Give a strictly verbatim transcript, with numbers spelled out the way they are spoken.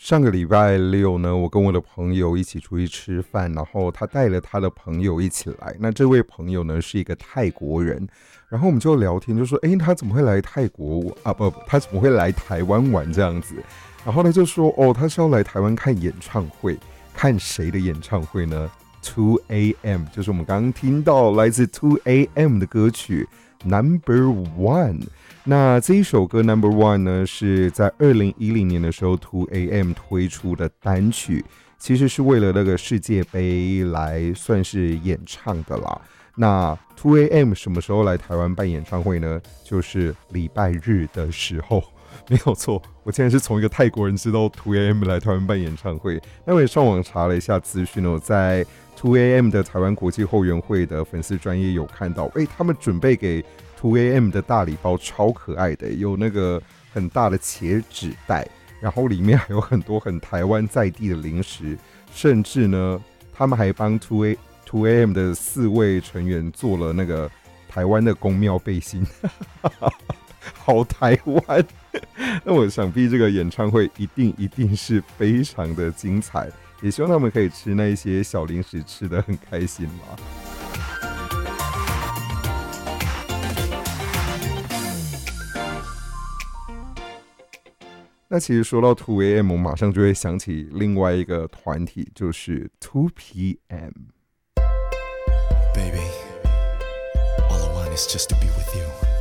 上个礼拜六呢，我跟我的朋友一起出去吃饭，然后他带了他的朋友一起来。那这位朋友呢是一个泰国人，然后我们就聊天，就说：“哎，他怎么会来泰国啊？不，他怎么会来台湾玩这样子？”然后呢就说：“哦，他是要来台湾看演唱会，看谁的演唱会呢 ？two A M， 就是我们刚刚听到来自 two A M 的歌曲 Number One。”那这一首歌 Number One 呢，是在二零一零年的时候 two A M 推出的单曲，其实是为了那个世界杯来算是演唱的啦。那 two A M 什么时候来台湾办演唱会呢？就是礼拜日的时候，没有错。我竟然是从一个泰国人知道 two A M 来台湾办演唱会。那我也上网查了一下资讯哦，在 two A M 的台湾国际后援会的粉丝专页有看到，哎，他们准备给two A M 的大礼包超可爱的，有那个很大的茄纸袋，然后里面还有很多很台湾在地的零食，甚至呢，他们还帮 two A M 的四位成员做了那个台湾的宫庙背心，好台湾。那我想必这个演唱会一定一定是非常的精彩，也希望他们可以吃那些小零食吃得很开心啦。那其实说到 two A M， 我马上就会想起另外一个团体，就是 two P M。Baby, all I want is just to be with you.